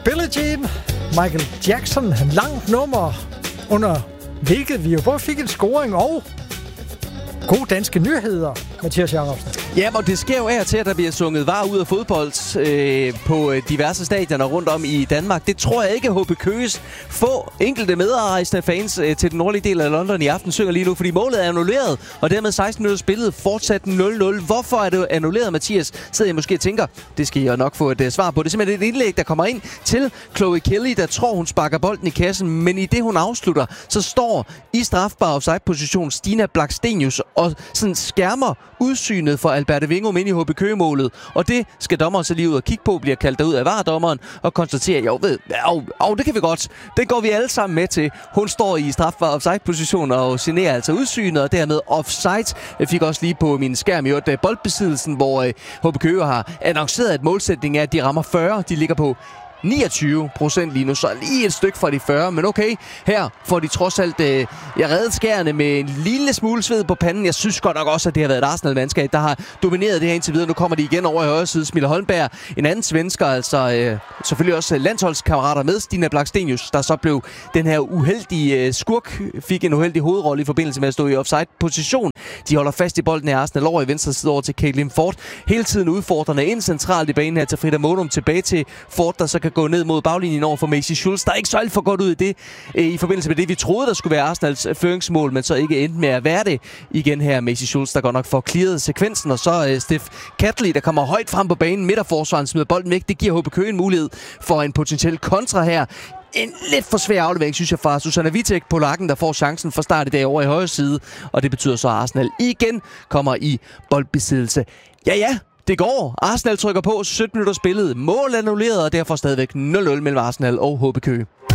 Billie Jean, Michael Jackson, langt nummer, under hvilket vi jo både fik en scoring og gode danske nyheder, Mathias Jacobsen. Ja, og det sker jo af og til, at der bliver sunget var ud af fodbold på diverse stadioner rundt om i Danmark. Det tror jeg ikke, at HB Køges få enkelte medarrejsende fans til den nordlige del af London i aften synger lige nu, fordi målet er annulleret, og dermed 16 minutter spillet fortsat 0-0. Hvorfor er det annulleret, Mathias? Sidder jeg måske og tænker, det skal jeg nok få et svar på. Det er simpelthen et indlæg, der kommer ind til Chloe Kelly, der tror, hun sparker bolden i kassen, men i det, hun afslutter, så står i strafbar offside-position Stina Blackstenius og sådan skærmer udsynet for Alberte Vingum ind i HB Køge-målet. Og det skal dommeren så lige ud og kigge på, bliver kaldt derud af VAR-dommeren og konstaterer, det kan vi godt. Det går vi alle sammen med til. Hun står i strafbar offside-position og generer altså udsynet, og dermed offside. Jeg fik også lige på min skærm i øvrigt boldbesiddelsen, hvor HB Køge har annonceret, at målsætningen er, at de rammer 40. De ligger på 29% lige nu, så lige et stykke fra de 40, men okay, her får de trods alt reddet skærene med en lille smule sved på panden. Jeg synes godt nok også, at det har været et Arsenal-mandskab, der har domineret det her indtil videre. Nu kommer de igen over i højre side. Smille Holmberg, en anden svensker, altså selvfølgelig også landsholdskammerater med Stina Blackstenius, der så blev den her uheldige skurk, fik en uheldig hovedrolle i forbindelse med at stå i offside-position. De holder fast i bolden af Arsenal over i venstre side over til Caitlin Ford. Hele tiden udfordrende ind centralt i banen her til Frida Månum, tilbage til Ford, der så kan gå ned mod baglinjen over for Maisie Schultz. Der er ikke så alt for godt ud i det, i forbindelse med det, vi troede, der skulle være Arsenals føringsmål, men så ikke endte med at være det igen her. Maisie Schultz, der godt nok får clearet sekvensen, og så Steff Catley, der kommer højt frem på banen. Midterforsvaren smider bolden væk. Det giver HB Køge en mulighed for en potentiel kontra her. En lidt for svær aflevering, synes jeg, fra Susanna Vitek, polakken, der får chancen fra start i dag over i højre side. Og det betyder så, at Arsenal igen kommer i boldbesiddelse. Ja, det går. Arsenal trykker på, 17 minutter spillet. Mål annulleret, og derfor stadigvæk 0-0 mellem Arsenal og HB Køge.